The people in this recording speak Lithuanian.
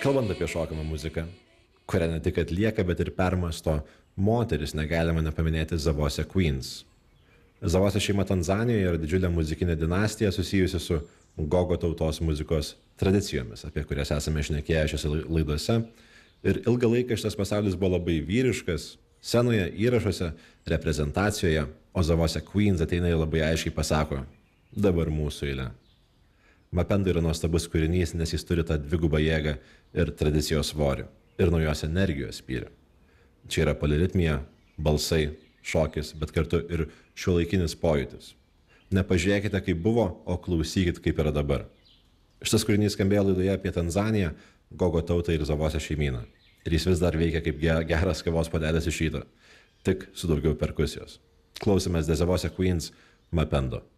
Kalbant apie šokamą muziką, kurią ne tik atlieka, bet ir permasto moteris, negalima nepaminėti Zavose Queens. Zavose šeima Tanzanijoje yra didžiulė muzikinė dinastija susijusi su Gogo tautos muzikos tradicijomis, apie kurias esame šnekėję šiose laidose. Ir ilgą laiką šitas pasaulis buvo labai vyriškas, scenoje, įrašuose, reprezentacijoje, o Zavose Queens ateina ir labai aiškiai pasako, dabar mūsų eilė. Mapendo yra nuostabus kūrinys, nes jis turi tą dvigubą jėgą ir tradicijos svorį, ir naujos energijos spyrį. Čia yra poliritmija, balsai, šokis, bet kartu ir šiuolaikinis pojūtis. Nepažiūrėkite, kaip buvo, o klausykit, kaip yra dabar. Šitas kūrinys skambėjo laidoje apie Tanzaniją, Gogo tautą ir Zavose šeimyną. Ir jis vis dar veikia kaip geras kavos puodelis iš ryto, tik su daugiau perkusijos. Klausėmės The Zavose Queens, Mapendo.